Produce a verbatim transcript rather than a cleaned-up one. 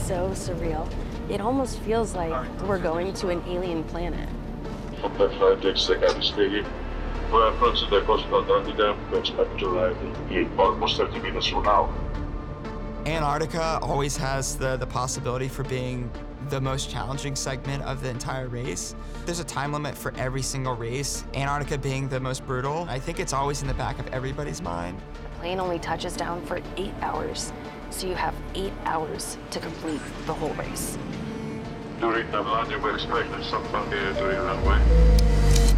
so surreal. It almost feels like we're going to an alien planet. sekä Stigi. Pojat de koskaan tantidem, expectorate, e almost thirty minutes from now. Antarctica always has the, the possibility for being the most challenging segment of the entire race. There's a time limit for every single race, Antarctica being the most brutal. I think it's always in the back of everybody's mind. The plane only touches down for eight hours, so you have eight hours to complete the whole race. During the landing, we expected some funky during the runway.